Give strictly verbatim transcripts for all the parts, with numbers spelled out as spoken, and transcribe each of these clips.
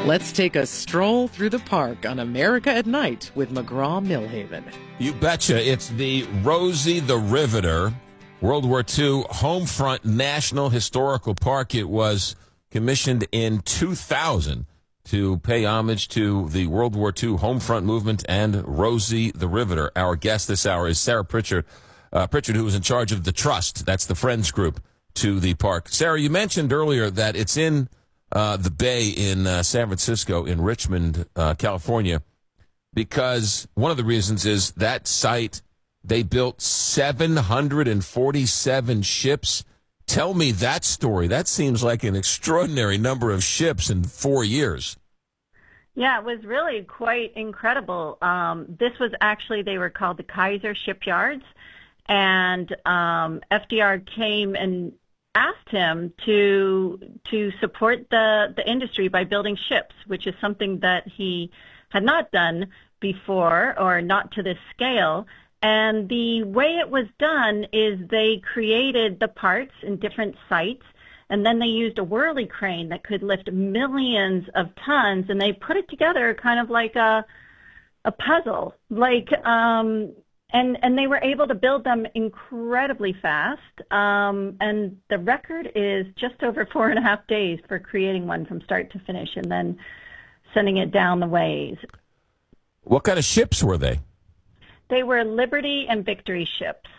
Let's take a stroll through the park on America at Night with McGraw-Millhaven. You betcha. It's the Rosie the Riveter, World War Two Homefront National Historical Park. It was commissioned in two thousand to pay homage to the World War Two Homefront movement and Rosie the Riveter. Our guest this hour is Sarah Pritchard, uh, Pritchard, who is in charge of the Trust. That's the Friends group to the park. Sarah, you mentioned earlier that it's in uh, the Bay in uh, San Francisco, in Richmond, uh, California, because one of the reasons is that site, they built seven hundred forty-seven ships. Tell me that story. That seems like an extraordinary number of ships in four years. Yeah, it was really quite incredible. Um, this was actually, they were called the Kaiser Shipyards, and um, F D R came and asked him to to support the, the industry by building ships, which is something that he had not done before, or not to this scale. And the way it was done is they created the parts in different sites, and then they used a whirly crane that could lift millions of tons, and they put it together kind of like a a puzzle. Like, um, and and they were able to build them incredibly fast. Um, and the record is just over four and a half days for creating one from start to finish, and then sending it down the ways. What kind of ships were they? They were Liberty and Victory ships.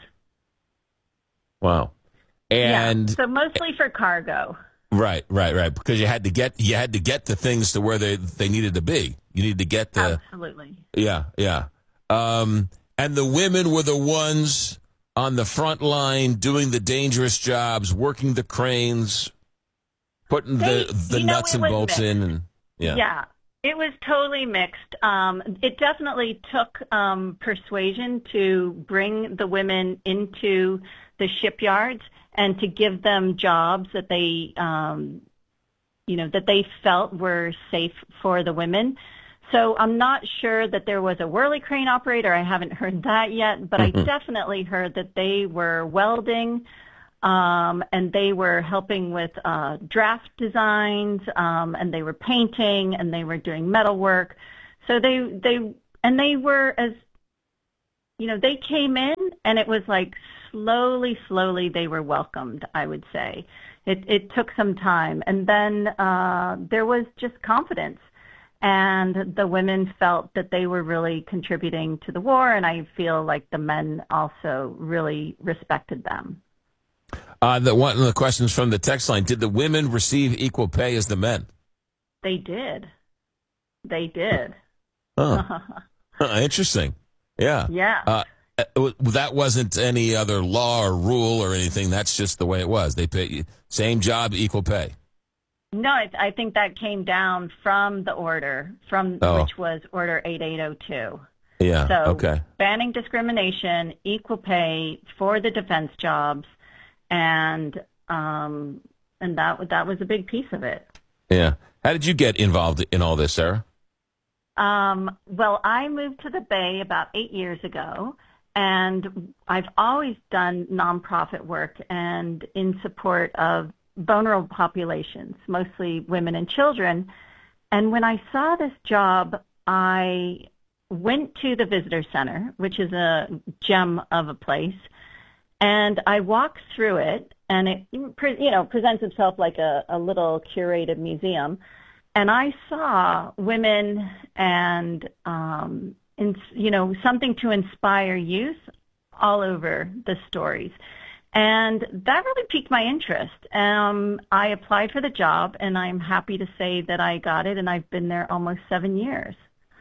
Wow. And yeah, so mostly for cargo. Right, right, right. Because you had to get you had to get the things to where they, they needed to be. You needed to get the Absolutely. Yeah, yeah. Um, and the women were the ones on the front line doing the dangerous jobs, working the cranes, putting they, the the you know, nuts and bolts mixed. in, and yeah. Yeah. It was totally mixed. Um, it definitely took um, persuasion to bring the women into the shipyards and to give them jobs that they, um, you know, that they felt were safe for the women. So I'm not sure that there was a whirly crane operator. I haven't heard that yet, but mm-hmm. I definitely heard that they were welding. Um, and they were helping with uh, draft designs, um, and they were painting, and they were doing metal work. So they they and they were as you know they came in, and it was like slowly, slowly they were welcomed. I would say it it took some time, and then uh, there was just confidence, and the women felt that they were really contributing to the war, and I feel like the men also really respected them. Uh, the, one of the questions from the text line, did the women receive equal pay as the men? They did. They did. Huh. Interesting. Yeah. Yeah. Uh, that wasn't any other law or rule or anything. That's just the way it was. They pay same job, equal pay. No, I, I think that came down from the order, from oh. which was Order eighty-eight oh two. Yeah. So okay. Banning discrimination, equal pay for the defense jobs. And um, and that that was a big piece of it. Yeah. How did you get involved in all this, Sarah? Um, well, I moved to the Bay about eight years ago, and I've always done nonprofit work and in support of vulnerable populations, mostly women and children. And when I saw this job, I went to the visitor center, which is a gem of a place. And I walked through it, and it, you know, presents itself like a, a little curated museum. And I saw women and, um, in, you know, something to inspire youth all over the stories. And that really piqued my interest. Um, I applied for the job, and I'm happy to say that I got it, and I've been there almost seven years.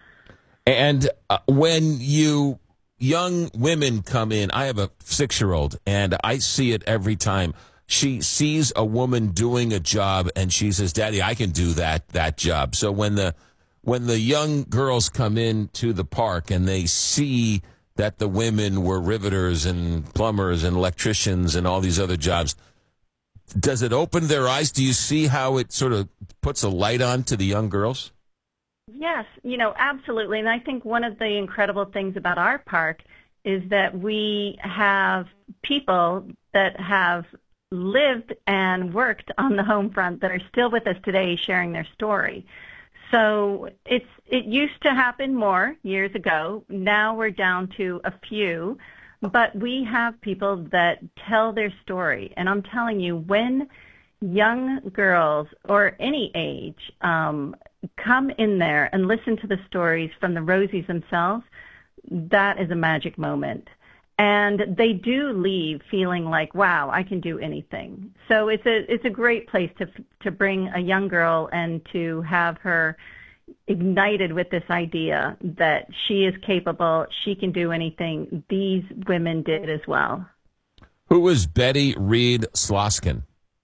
And uh, when you... young women come in. I have a six-year-old, and I see it every time. She sees a woman doing a job, and she says, "Daddy, I can do that that job." So when the when the young girls come in to the park and they see that the women were riveters and plumbers and electricians and all these other jobs, does it open their eyes? Do you see how it sort of puts a light on to the young girls? Yes, you know, absolutely. And I think one of the incredible things about our park is that we have people that have lived and worked on the home front that are still with us today sharing their story. So it's it used to happen more years ago. Now we're down to a few, but we have people that tell their story. And I'm telling you, when young girls or any age um, come in there and listen to the stories from the Rosies themselves, that is a magic moment. And they do leave feeling like, wow, I can do anything. So it's a it's a great place to to bring a young girl and to have her ignited with this idea that she is capable, she can do anything. These women did as well. Who was Betty Reed Sloskin?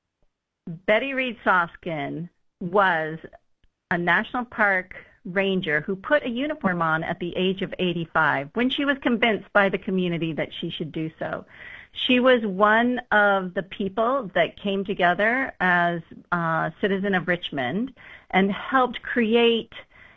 Betty Reed Sloskin was a national park ranger who put a uniform on at the age of eighty-five when she was convinced by the community that she should do so. She was one of the people that came together as a citizen of Richmond and helped create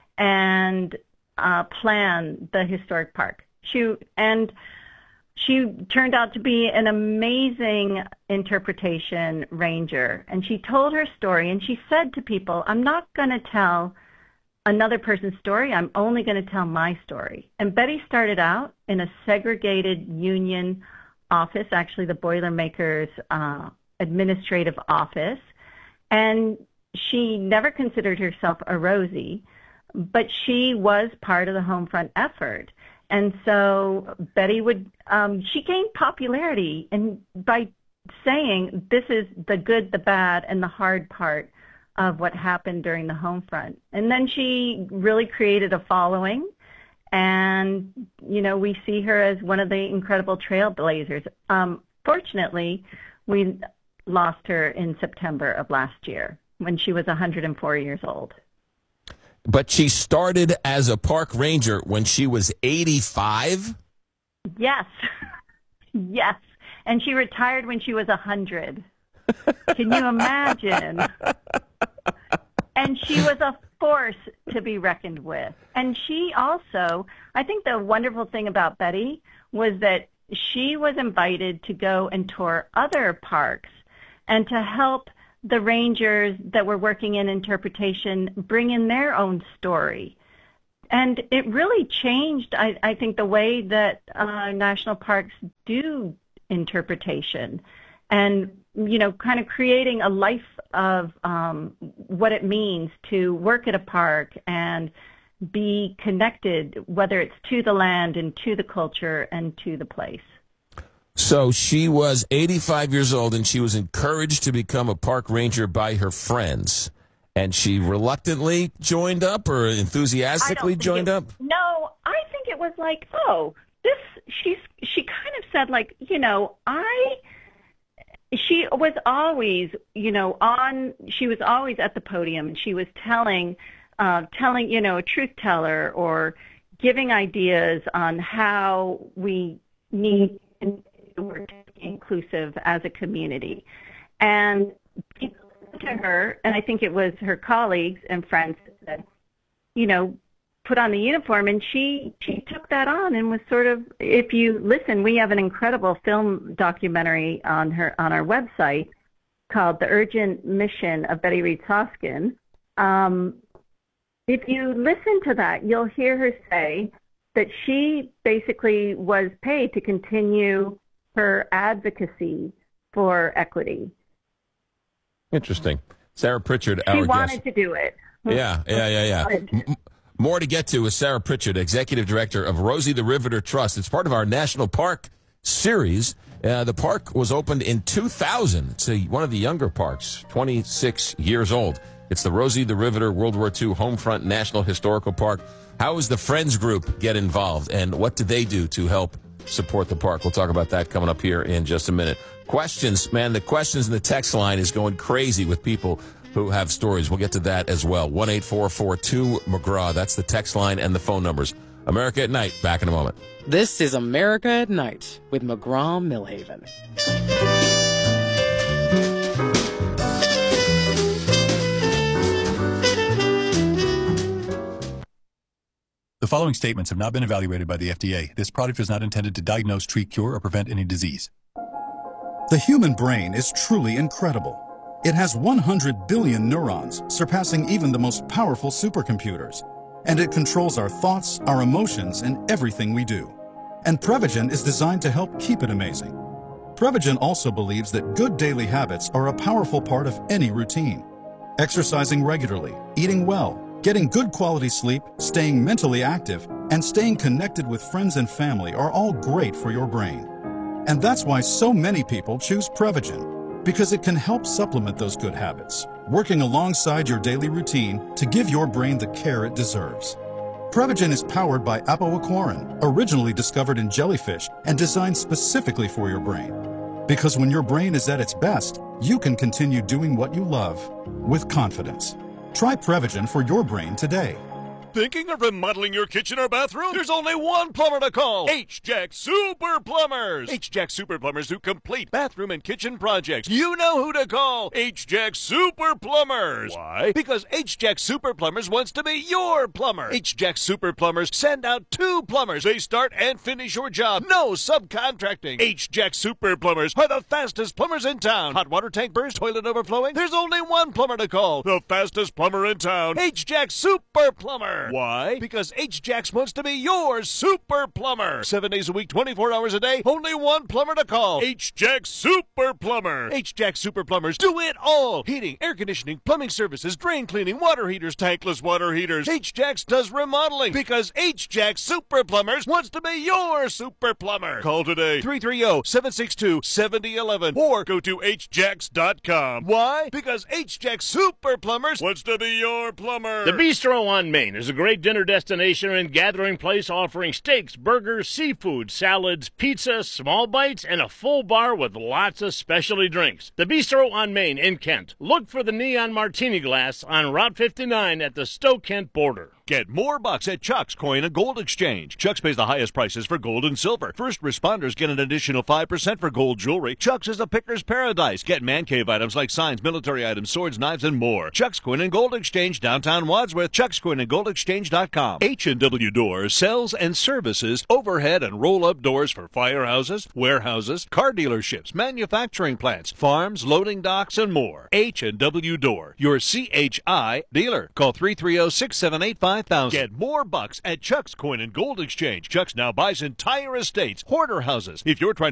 and uh, plan the historic park. She and she turned out to be an amazing interpretation ranger, and she told her story, and she said to people, I'm not going to tell another person's story. I'm only going to tell my story. And Betty started out in a segregated union office, actually the Boilermakers uh, administrative office. And she never considered herself a Rosie, but she was part of the Homefront effort. And so Betty would, um, she gained popularity and by saying this is the good, the bad, and the hard part of what happened during the Homefront. And then she really created a following, and, you know, we see her as one of the incredible trailblazers. Um, fortunately, we lost her in September of last year when she was one hundred four years old. But she started as a park ranger when she was eighty-five? Yes. Yes. And she retired when she was one hundred. Can you imagine? And she was a force to be reckoned with. And she also, I think the wonderful thing about Betty was that she was invited to go and tour other parks and to help the rangers that were working in interpretation bring in their own story. And it really changed, I, I think, the way that uh, national parks do interpretation. And, you know, kind of creating a life of um, what it means to work at a park and be connected, whether it's to the land and to the culture and to the place. So she was eighty-five years old, and she was encouraged to become a park ranger by her friends. And she reluctantly joined up or enthusiastically joined it, up? No, I think it was like, oh, this, she's, she kind of said, like, you know, I... She was always, you know, on, she was always at the podium, and she was telling, uh, telling, you know, a truth teller or giving ideas on how we need to work inclusive as a community. And people listened to her, and I think it was her colleagues and friends that, you know, put on the uniform, and she she took that on and was sort of, if you listen, we have an incredible film documentary on her on our website called The Urgent Mission of Betty Reed Sloskin. Um, if you listen to that, you'll hear her say that she basically was paid to continue her advocacy for equity. Interesting. Sarah Pritchard, she our wanted guest. to do it. Yeah, yeah, yeah, yeah. M- more to get to with Sarah Pritchard, Executive Director of Rosie the Riveter Trust. It's part of our National Park series. Uh, the park was opened in two thousand. It's a, one of the younger parks, twenty-six years old. It's the Rosie the Riveter World War Two Homefront National Historical Park. How does the Friends Group get involved, and what do they do to help support the park? We'll talk about that coming up here in just a minute. Questions, man, the questions in the text line is going crazy with people who have stories. We'll get to that as well. one eight four four two McGraw. That's the text line and the phone numbers. America at Night. Back in a moment. This is America at Night with McGraw Millhaven. The following statements have not been evaluated by the F D A. This product is not intended to diagnose, treat, cure, or prevent any disease. The human brain is truly incredible. It has one hundred billion neurons, surpassing even the most powerful supercomputers. And it controls our thoughts, our emotions, and everything we do. And Prevagen is designed to help keep it amazing. Prevagen also believes that good daily habits are a powerful part of any routine. Exercising regularly, eating well, getting good quality sleep, staying mentally active, and staying connected with friends and family are all great for your brain. And that's why so many people choose Prevagen, because it can help supplement those good habits, working alongside your daily routine to give your brain the care it deserves. Prevagen is powered by apoaquarin, originally discovered in jellyfish and designed specifically for your brain. Because when your brain is at its best, you can continue doing what you love with confidence. Try Prevagen for your brain today. Thinking of remodeling your kitchen or bathroom? There's only one plumber to call. H-Jack Super Plumbers. H-Jack Super Plumbers do complete bathroom and kitchen projects. You know who to call. H-Jack Super Plumbers. Why? Because H-Jack Super Plumbers wants to be your plumber. H-Jack Super Plumbers send out two plumbers. They start and finish your job. No subcontracting. H-Jack Super Plumbers are the fastest plumbers in town. Hot water tank burst, toilet overflowing? There's only one plumber to call. The fastest plumber in town. H-Jack Super Plumber. Why? Because H-Jax wants to be your super plumber. Seven days a week, twenty-four hours a day, only one plumber to call. H-Jax Super Plumber. H-Jax Super Plumbers do it all. Heating, air conditioning, plumbing services, drain cleaning, water heaters, tankless water heaters. H-Jax does remodeling because H-Jax Super Plumbers wants to be your super plumber. Call today, three three zero, seven six two, seven zero one one, or go to H Jax dot com. Why? Because H-Jax Super Plumbers wants to be your plumber. The Bistro on Main is a great dinner destination and gathering place offering steaks, burgers, seafood, salads, pizza, small bites, and a full bar with lots of specialty drinks. The Bistro on Main in Kent. Look for the neon martini glass on Route fifty-nine at the Stowe-Kent border. Get more bucks at Chuck's Coin and Gold Exchange. Chuck's pays the highest prices for gold and silver. First responders get an additional five percent for gold jewelry. Chuck's is a picker's paradise. Get man cave items like signs, military items, swords, knives, and more. Chuck's Coin and Gold Exchange, downtown Wadsworth. Chuck's Coin and Gold Exchange dot com. H and W Doors sells and services overhead and roll-up doors for firehouses, warehouses, car dealerships, manufacturing plants, farms, loading docks, and more. H and W Door, your C H I dealer. Call three three zero, six seven eight, five thousand. Get more bucks at Chuck's Coin and Gold Exchange. Chuck's now buys entire estates, hoarder houses. If you're trying